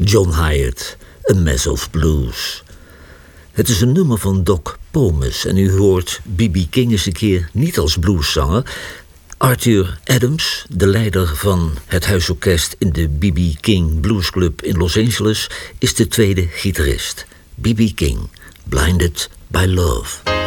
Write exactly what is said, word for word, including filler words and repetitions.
John Hyatt, A Mess of Blues. Het is een nummer van Doc Pomus en u hoort B B King eens een keer niet als blueszanger. Arthur Adams, de leider van het huisorkest in de B B King Blues Club in Los Angeles, is de tweede gitarist. B B King, Blinded by Love.